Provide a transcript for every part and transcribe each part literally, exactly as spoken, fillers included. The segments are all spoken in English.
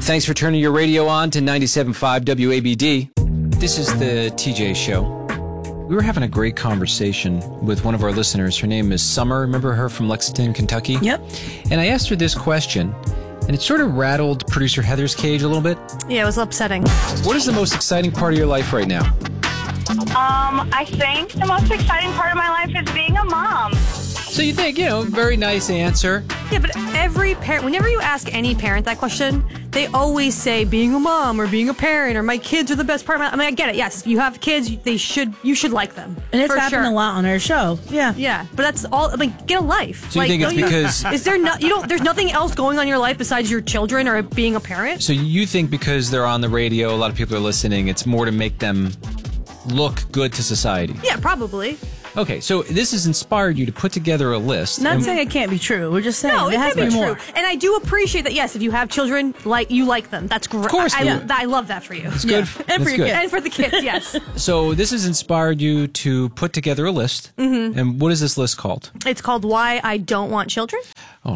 Thanks for turning your radio on to ninety-seven point five W A B D. This is the T J Show. We were having a great conversation with one of our listeners. Her name is Summer. Remember her from Lexington, Kentucky? Yep. And I asked her this question, and it sort of rattled producer Heather's cage a little bit. Yeah, it was upsetting. What is the most exciting part of your life right now? Um, I think the most exciting part of my life is being a mom. So you think, you know, very nice answer. Yeah, but every parent, whenever you ask any parent that question, they always say being a mom or being a parent or my kids are the best part of my life. I mean, I get it. Yes, you have kids. They should, you should like them. And it's for happened sure. a lot on our show. Yeah. Yeah, but that's all, I mean, get a life. So you like, think it's don't you- because... Is there no, you don't, there's nothing else going on in your life besides your children or being a parent? So you think because they're on the radio, a lot of people are listening, it's more to make them look good to society? Yeah, probably. Okay, so this has inspired you to put together a list. Not and- saying it can't be true. We're just saying No, it it has can to be be true. more. And I do appreciate that, yes, if you have children, like you like them. That's great. Of course I, we I, do. I love that for you. It's good. And That's for your good. kids. And for the kids, yes. So this has inspired you to put together a list. Mm-hmm. And what is this list called? It's called Why I Don't Want Children. All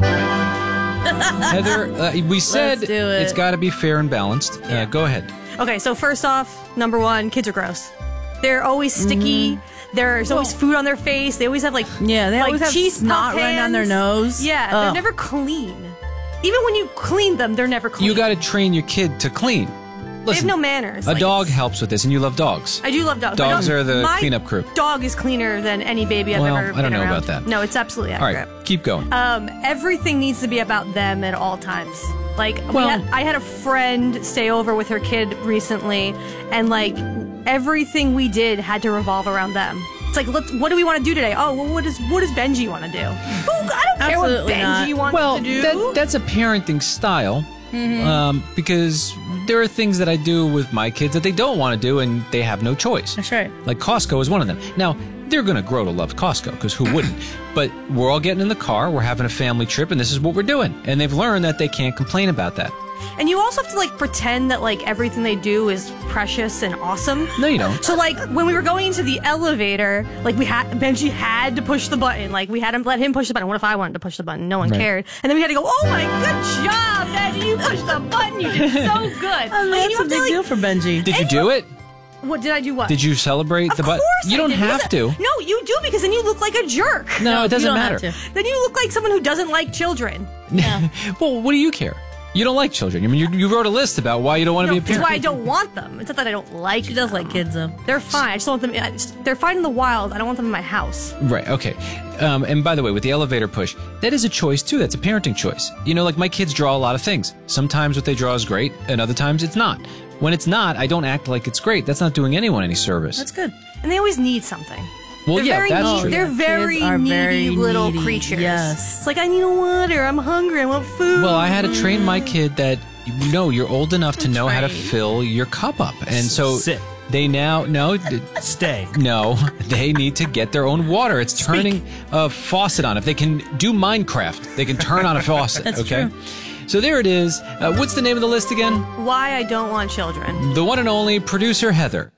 right. Heather, uh, we said Let's do it. it's got to be fair and balanced. Uh, go ahead. Okay, so first off, number one, kids are gross. They're always sticky. Mm-hmm. There's always food on their face. They always have like Yeah, they like always have cheese snot puff running on their hands. nose. Yeah, they're Ugh. never clean. Even when you clean them, they're never clean. You got to train your kid to clean. They Listen, have no manners. a Like, dog helps with this, and you love dogs. I do love dogs. My Dogs dog- are the my cleanup crew. Dog is cleaner than any baby I've Well, ever I don't been know around. about that. No, it's absolutely All accurate. right, keep going. Um, everything needs to be about them at all times. Like, we Well- had, I had a friend stay over with her kid recently, and like everything we did had to revolve around them. It's like, let's, what do we want to do today? Oh, well, what does what does Benji want to do? Who, I don't care what Absolutely Benji not. wants well, to do. that, that's a parenting style. Um, because there are things that I do with my kids that they don't want to do, and they have no choice. That's right. Like Costco is one of them. Now, they're going to grow to love Costco, because who wouldn't? But we're all getting in the car, we're having a family trip, and this is what we're doing. And they've learned that they can't complain about that. And you also have to like pretend that like everything they do is precious and awesome. No, you don't. So like when we were going into the elevator, like we had Benji had to push the button. Like we had to let him push the button. What if I wanted to push the button? No one Right. cared. And then we had to go, oh my good job, Benji, you pushed the button. You did so good. Oh, Like, you that's a have to, big like- deal for Benji. Did you do it? What did I do? What? Did you celebrate Of the course button? You I don't did. have to. Because- No, you do because then you look like a jerk. No, it doesn't you don't matter. have to. Then you look like someone who doesn't like children. Well, what do you care? You don't like children. I mean, you, you wrote a list about why you don't want to No, be a it's parent. why I don't want them. It's not that I don't like She does like kids, though. They're fine. I just don't want them. I just- They're fine in the wild. I don't want them in my house. Right, okay. Um, and by the way, with the elevator push, that is a choice too. That's a parenting choice. You know, like my kids draw a lot of things. Sometimes what they draw is great, and other times it's not. When it's not, I don't act like it's great. That's not doing anyone any service. That's good. And they always need something. well, They're yeah, very that's needy. true. They're Yeah, very kids are needy very little needy. creatures. Yes. It's like, I need water. I'm hungry. I want food. Well, I had to train my kid that, you know, you're old enough to know how to Train. fill your cup up. And so Sit. they now, no, d- Stay. no, they need to get their own water. It's turning a faucet on. If they can do Minecraft, they can turn on a faucet, That's okay? true. So there it is. Uh, what's the name of the list again? Why I don't want children. The one and only producer Heather.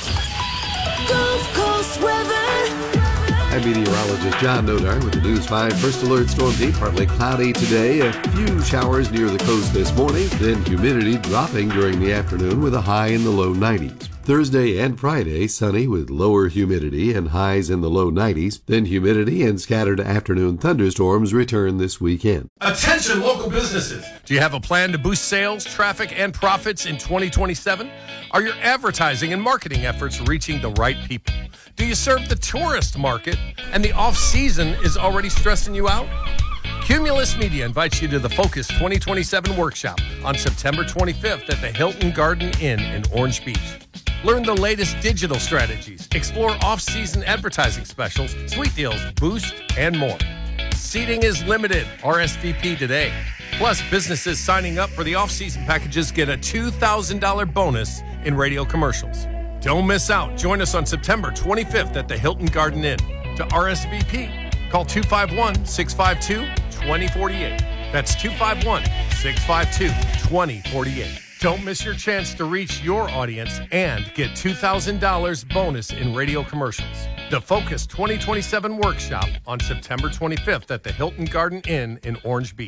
Gulf Coast weather. I'm meteorologist John Nodar with the News five First Alert Storm Team. Partly cloudy today. A few showers near the coast this morning. Then humidity dropping during the afternoon with a high in the low nineties. Thursday and Friday, sunny with lower humidity and highs in the low nineties. Then humidity and scattered afternoon thunderstorms return this weekend. Attention local businesses. Do you have a plan to boost sales, traffic, and profits in twenty twenty-seven? Are your advertising and marketing efforts reaching the right people? Do you serve the tourist market and the off-season is already stressing you out? Cumulus Media invites you to the Focus twenty twenty-seven workshop on September twenty-fifth at the Hilton Garden Inn in Orange Beach. Learn the latest digital strategies, explore off-season advertising specials, sweet deals, boost, and more. Seating is limited. R S V P today. Plus, businesses signing up for the off-season packages get a two thousand dollars bonus in radio commercials. Don't miss out. Join us on September twenty-fifth at the Hilton Garden Inn. To R S V P, call two five one, six five two, two zero four eight. That's two five one, six five two, two zero four eight. Don't miss your chance to reach your audience and get two thousand dollars bonus in radio commercials. The Focus twenty twenty-seven workshop on September twenty-fifth at the Hilton Garden Inn in Orange Beach.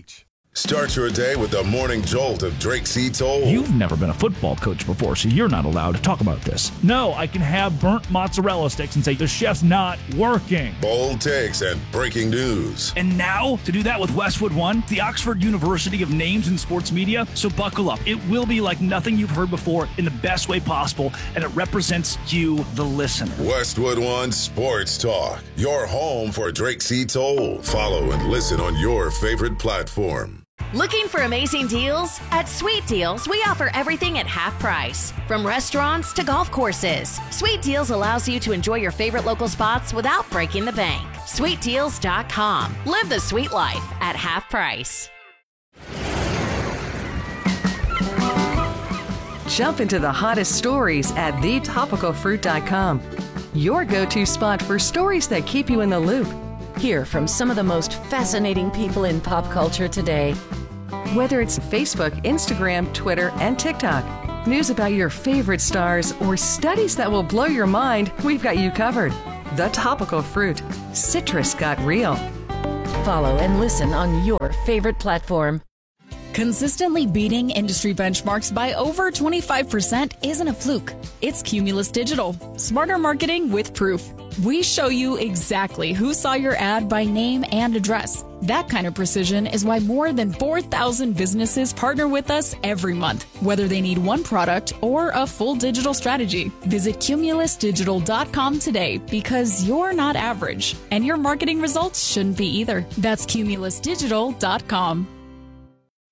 Start your day with the morning jolt of Drake C. Toll. You've never been a football coach before, so you're not allowed to talk about this. No, I can have burnt mozzarella sticks and say the chef's not working. Bold takes and breaking news. And now, to do that with Westwood One, the Oxford University of Names in Sports Media. So buckle up. It will be like nothing you've heard before in the best way possible, and it represents you, the listener. Westwood One Sports Talk, your home for Drake C. Toll. Follow and listen on your favorite platform. Looking for amazing deals? At Sweet Deals, we offer everything at half price. From restaurants to golf courses, Sweet Deals allows you to enjoy your favorite local spots without breaking the bank. sweet deals dot com. Live the sweet life at half price. Jump into the hottest stories at the topical fruit dot com. Your go-to spot for stories that keep you in the loop. Hear from some of the most fascinating people in pop culture today. Whether it's Facebook, Instagram, Twitter, and TikTok, news about your favorite stars, or studies that will blow your mind, we've got you covered. The Topical Fruit. Citrus got real. Follow and listen on your favorite platform. Consistently beating industry benchmarks by over twenty-five percent isn't a fluke. It's Cumulus Digital. Smarter marketing with proof. We show you exactly who saw your ad by name and address. That kind of precision is why more than four thousand businesses partner with us every month, whether they need one product or a full digital strategy. Visit cumulus digital dot com today, because you're not average, and your marketing results shouldn't be either. That's cumulus digital dot com.